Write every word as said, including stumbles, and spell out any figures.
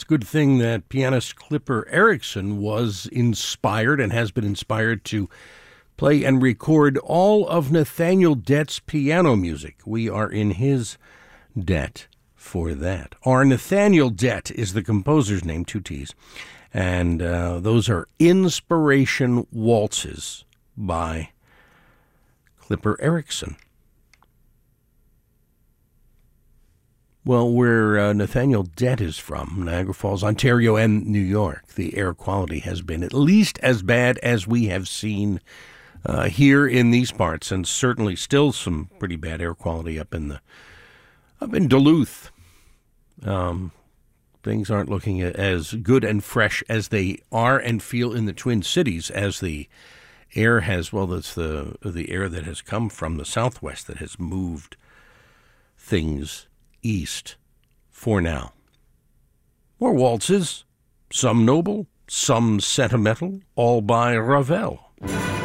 It's a good thing that pianist Clipper Erickson was inspired and has been inspired to play and record all of Nathaniel Dett's piano music. We are in his debt for that. Our Nathaniel Dett is the composer's name, two T's. And uh, those are Inspiration Waltzes by Clipper Erickson. Well, where uh, Nathaniel Dett is from, Niagara Falls, Ontario, and New York, the air quality has been at least as bad as we have seen uh, here in these parts, and certainly still some pretty bad air quality up in the up in Duluth. Um, things aren't looking as good and fresh as they are and feel in the Twin Cities, as the air has. Well, that's the the air that has come from the southwest that has moved things east for now. More waltzes, some noble, some sentimental, all by Ravel.